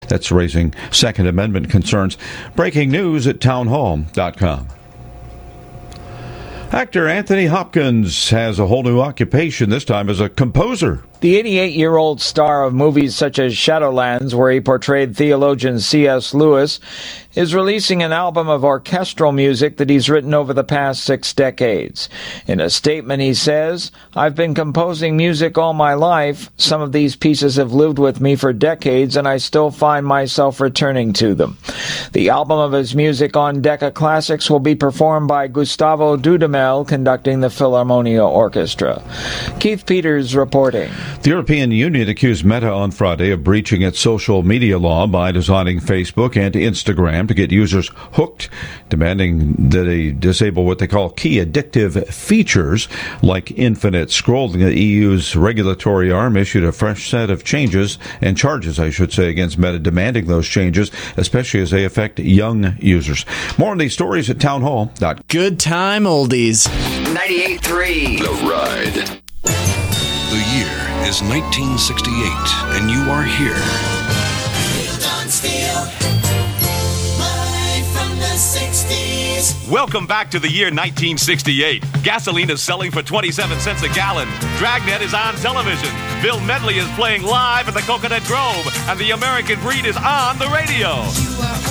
That's raising Second Amendment concerns. Breaking news at townhall.com. Actor Anthony Hopkins has a whole new occupation, this time as a composer. The 88-year-old star of movies such as Shadowlands, where he portrayed theologian C.S. Lewis, is releasing an album of orchestral music that he's written over the past 6 decades. In a statement, he says, "I've been composing music all my life. Some of these pieces have lived with me for decades, and I still find myself returning to them." The album of his music on Decca Classics will be performed by Gustavo Dudamel, conducting the Philharmonia Orchestra. Keith Peters reporting. The European Union accused Meta on Friday of breaching its social media law by designing Facebook and Instagram to get users hooked, demanding that they disable what they call key addictive features like infinite scrolling. The EU's regulatory arm issued a fresh set of charges against Meta, demanding those changes, especially as they affect young users. More on these stories at townhall.com. Good time oldies. 98.3 The Ride. The year is 1968, and you are here. Welcome back to the year 1968. Gasoline is selling for 27 cents a gallon. Dragnet is on television. Bill Medley is playing live at the Coconut Grove, and the American Breed is on the radio.